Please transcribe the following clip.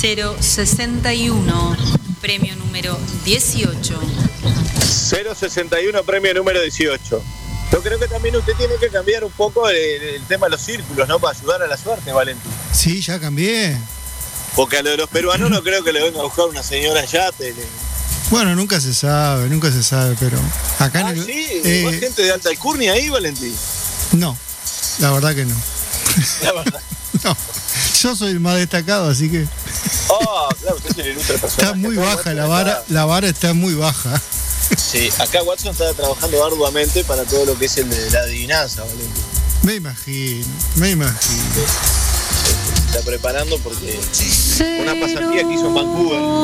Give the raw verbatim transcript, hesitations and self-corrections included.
cero sesenta y uno, premio número dieciocho. cero sesenta y uno, premio número dieciocho. Yo creo que también usted tiene que cambiar un poco el, el tema de los círculos, ¿no? Para ayudar a la suerte, Valentín. Sí, ya cambié. Porque a lo de los peruanos no creo que le venga a buscar una señora yate. Bueno, nunca se sabe, nunca se sabe, pero acá Ah, en el, sí, eh, ¿más gente de alta alcurnia ahí, Valentín? no, la verdad que no. La verdad. No, yo soy el más destacado, así que Oh, claro, usted es el ilustre personaje. está muy Acá baja Watson la vara, está- la vara está muy baja. Sí, acá Watson está trabajando arduamente para todo lo que es el de la adivinanza, Valentín. Me imagino, me imagino. Se está preparando porque una pasantía que hizo en Vancouver.